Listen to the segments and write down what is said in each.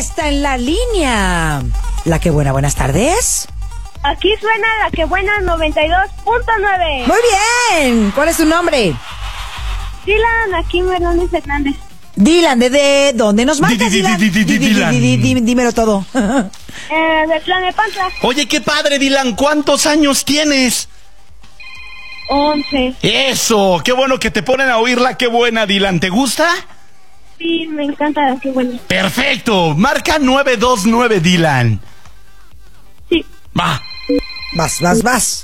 está en la línea? La que buena, buenas tardes. Aquí suena la que buena 92.9. Muy bien. ¿Cuál es tu nombre? Dylan, aquí Hernández Hernández. Dylan, ¿de dónde nos marcas, Dylan? Dímelo todo. Del Plan de Pantla. Oye, qué padre, Dylan. ¿Cuántos años tienes? 11. Eso, qué bueno que te ponen a oírla. Qué buena, Dylan. ¿Te gusta? Sí, me encanta la que buena. Perfecto. Marca 929, Dylan. Sí. Va. Vas.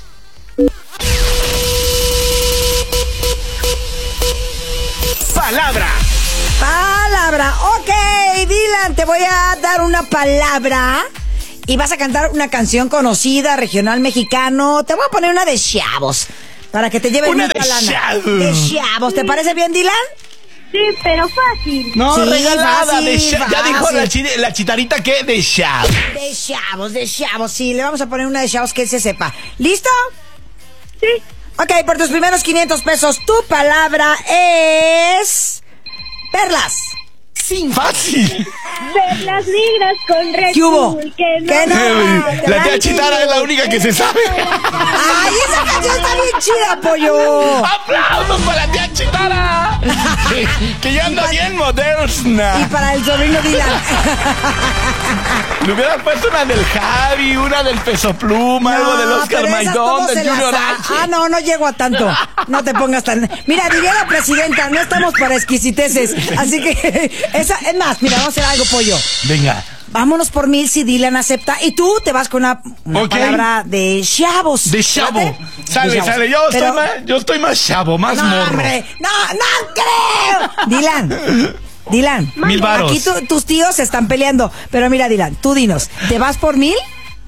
Palabra. Ok, Dylan, te voy a dar una palabra y vas a cantar una canción conocida, regional mexicano. Te voy a poner una de chavos para que te lleven Una mucha de lana. chavos. De chavos. ¿Te parece bien, Dylan? Sí, pero fácil. No, Sí, regalada. fácil, Ya dijo fácil. la chitarita que de chavos. De chavos. Sí, le vamos a poner una de chavos que él se sepa. ¿Listo? Sí. Ok, por tus primeros 500 pesos, tu palabra es... perlas. Fácil. Perlas negras con Red ¿Qué hubo? Bull, que ¿Qué no? La tía Chitara es la única que se sabe. ¡Ay, esa canción está bien chida, pollo! ¡Aplausos para la tía Chitara! Que ya anda bien Y moderna. para el sobrino Dylan. Le hubieran puesto una del Javi, una del Peso Pluma, algo del Oscar pero esas Maidón, todos del se las Junior sa- H. Ah, no llego a tanto. No te pongas tan... Mira, diría la presidenta, no estamos para exquisiteces. Así que... es más, mira, vamos a hacer algo, pollo. Venga. Vámonos por 1000 si Dylan acepta. Y tú te vas con una Ok. palabra de chavos. De chavo. ¿Late? Sale, De chavos. sale. Yo estoy más chavo, más No, morro. hombre, no creo. Dylan, 1000 varos. aquí tus tíos se están peleando. Pero mira, Dylan, tú dinos, ¿te vas por 1000?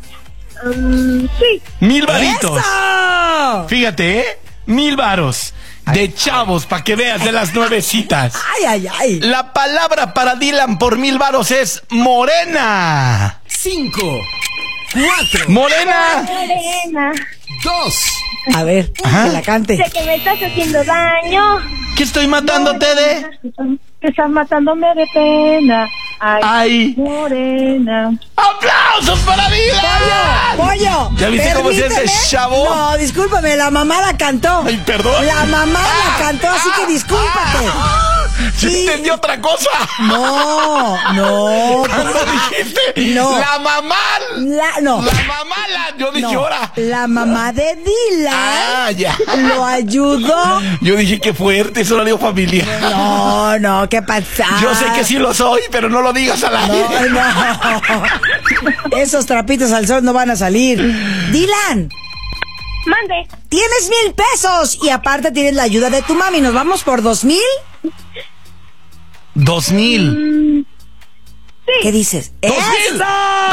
Sí. 1000 varitos. ¡Eso! Fíjate, 1000 varos. De chavos, para que veas, de las nuevecitas. Ay. La palabra para Dylan por 1000 varos es morena. 5, 4, Morena. Morena. 2, A ver, Ajá. que la cante. Sé que me estás haciendo daño. ¿Qué estoy matándote de? Que estás matándome de pena. Ay. Morena. ¡Aplausos para Dylan! ¡Pollo! ¿Ya viste cómo se hace permíteme. chavo? No, discúlpame, la mamá la cantó. Ay, perdón. La mamá la cantó, así que discúlpate. ¿Sí Sí. entendí otra cosa? No. ¿Cuándo dijiste? No. La mamá. No. La mamá, yo dije, No, ahora. la mamá de Dylan Ah, ya. lo ayudó. Yo dije que fuerte, es horario familiar. No, ¿qué pasa? Yo sé que sí lo soy, pero no lo digas al aire. No. Esos trapitos al sol no van a salir. Dylan, Mande. tienes 1000 pesos y aparte tienes la ayuda de tu mami. ¿Nos vamos por 2000? 2000. ¿Qué dices? 2000. ¡Eso!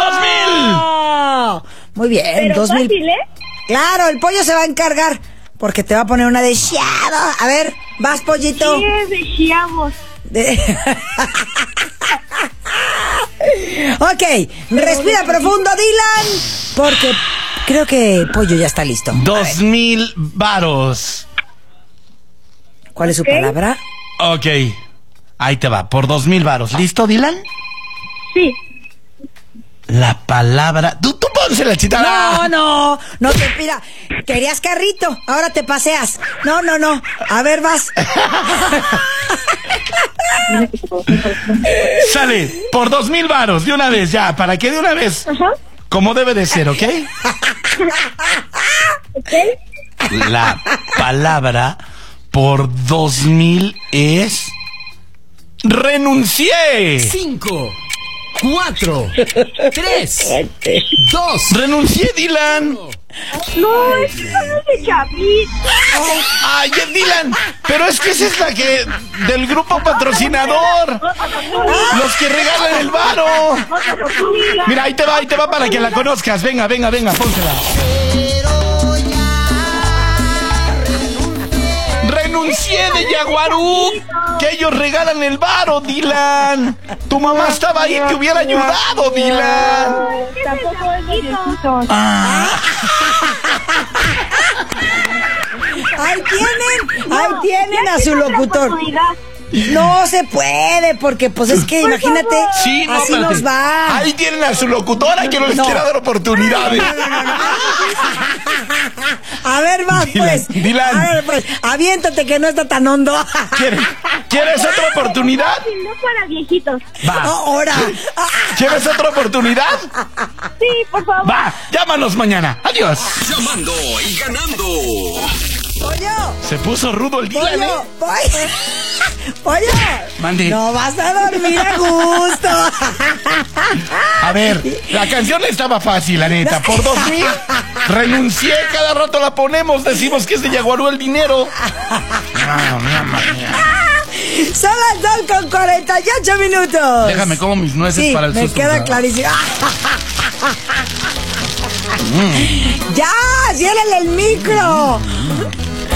2000. Muy bien, Pero 2000. fácil, ¿eh? Claro, el pollo se va a encargar porque te va a poner una de shadow. A ver, vas, pollito. Sí, es de chavos. Ok, respira profundo, Dylan, porque creo que Pollo ya está listo. 2000 varos. ¿Cuál es su Ok. palabra? Ok. Ahí te va, por 2000 varos. ¿Listo, Dylan? Sí. La palabra. Tú pónsela, Chitara. No te mira. Querías carrito, ahora te paseas. No. A ver, vas. Sale, por 2000 varos, de una vez, ya, para que de una vez. Ajá. Como debe de ser, ¿ok? ¿Ok? La palabra por 2000 es. ¡Renuncié! 5, 4, 3, 2, ¡Renuncié, Dylan! No, es que son de chavito. ¡Ay, Dylan! Pero es que esa es la que. Del grupo patrocinador. Los que regalan el varo. Mira, ahí te va para que la conozcas. Venga, pónsela. Renuncié de Yaguarú, que ellos regalan el varo, Dylan. Tu mamá estaba ahí, te hubiera ayudado, Dylan. Tampoco es de viejitos. Ahí tienen a su locutor. No se puede, porque pues es que imagínate, Sí, no, así espérate. nos va. Ahí tienen a su locutora que no les No. quiera dar oportunidades. A ver, vas pues. Dylan. A ver, pues, aviéntate que no está tan hondo. ¿Quieres otra oportunidad? No para viejitos. Va. Ahora. ¿Quieres otra oportunidad? Sí, por favor. Va, llámanos mañana. Adiós. Llamando y ganando. Pollo. Se puso rudo el Dylan, ¿eh? Pollo. Mande. No vas a dormir a gusto. A ver, la canción estaba fácil, la neta. Por 2,000 renuncié, cada rato la ponemos, decimos que es de Yaguarú el dinero. Son las 2:48. Déjame como mis nueces Sí, para el me susto. queda clarísimo. ¡Ya! ¡Ciérrale el micro!